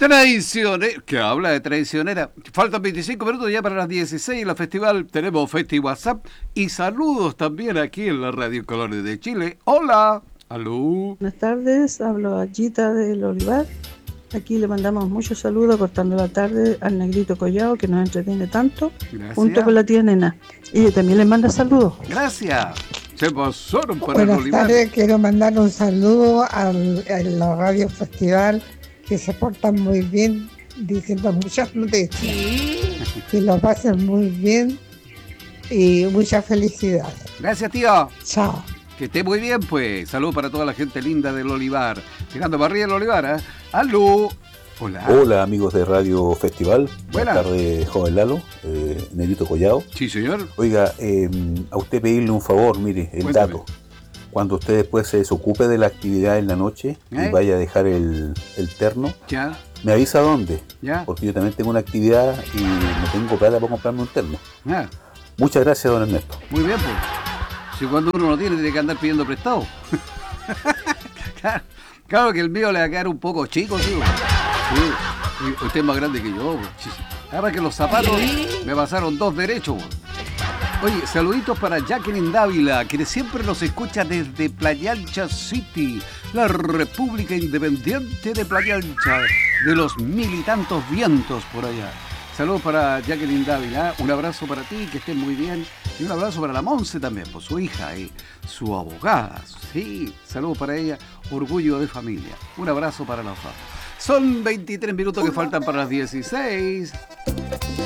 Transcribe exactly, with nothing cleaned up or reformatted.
Traicionera, que habla de traicionera. Faltan veinticinco minutos ya para las dieciséis en la festival. Tenemos Festi WhatsApp y saludos también aquí en la Radio Colores de Chile. Hola. Aló. Buenas tardes, hablo a Gita del Olivar. Aquí le mandamos muchos saludos cortando la tarde al Negrito Collao que nos entretiene tanto. Gracias. Junto con la tía Nena. Y también le manda saludos. Gracias. Se pasaron para Buenas el Olivar. tardes, quiero mandar un saludo al, a la Radio Festival, que se portan muy bien, diciendo muchas noticias, que lo pasen muy bien y muchas felicidades. Gracias, tío. Chao. Que esté muy bien, pues. Saludos para toda la gente linda del Olivar. Tirando para arriba el Olivar, ¿eh? Aló. Hola. Hola, amigos de Radio Festival. Buenas. Buenas tardes, joven Lalo, eh, Negrito Collao. Sí, señor. Oiga, eh, a usted pedirle un favor, mire, el Cuéntame. dato. Cuando usted después se desocupe de la actividad en la noche ¿Eh? y vaya a dejar el, el terno, Ya, me avisa dónde, ya. porque yo también tengo una actividad y no tengo plata para comprarme un terno. Ah, Muchas gracias, don Ernesto. muy bien, pues. Si cuando uno no tiene, tiene que andar pidiendo prestado. Claro, claro que el mío le va a quedar un poco chico, tío. Sí. Y usted es más grande que yo, pues. Ahora que los zapatos me pasaron dos derechos, pues. Oye, saluditos para Jacqueline Dávila, que siempre nos escucha desde Playa Ancha City, la República Independiente de Playa Ancha, de los mil y tantos vientos por allá. Saludos para Jacqueline Dávila, un abrazo para ti, que estés muy bien, y un abrazo para la Monse también, por su hija, eh, su abogada, sí, saludos para ella, orgullo de familia. Un abrazo para los dos. Son veintitrés minutos que faltan para las dieciséis.